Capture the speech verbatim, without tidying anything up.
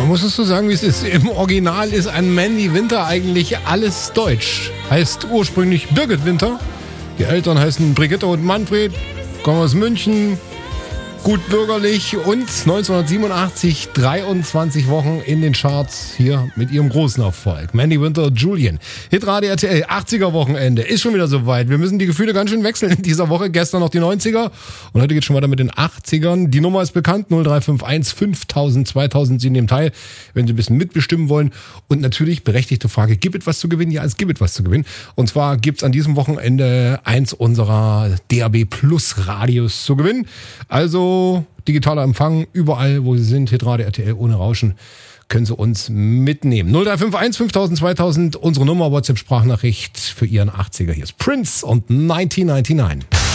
muss es so sagen, wie es ist. Im Original ist an Mandy Winter eigentlich alles deutsch. Heißt ursprünglich Birgit Winter. Die Eltern heißen Brigitte und Manfred, kommen aus München. Gut bürgerlich und neunzehnhundertsiebenundachtzig dreiundzwanzig Wochen in den Charts hier mit ihrem großen Erfolg. Mandy Winter, Julian. Hitradio R T L, achtziger Wochenende. Ist schon wieder soweit. Wir müssen die Gefühle ganz schön wechseln in dieser Woche. Gestern noch die neunziger und heute geht's schon weiter mit den achtzigern. Die Nummer ist bekannt, null drei fünf eins fünftausend zweitausend. Sie nehmen teil, wenn Sie ein bisschen mitbestimmen wollen. Und natürlich berechtigte Frage, gibt es was zu gewinnen? Ja, es gibt etwas zu gewinnen. Und zwar gibt's an diesem Wochenende eins unserer D A B Plus Radios zu gewinnen. Also digitaler Empfang, überall, wo Sie sind, Hitradio R T L ohne Rauschen, können Sie uns mitnehmen. null drei fünf eins fünftausend zweitausend, unsere Nummer, WhatsApp-Sprachnachricht für Ihren achtziger. Hier ist Prince und neunzehnhundertneunundneunzig.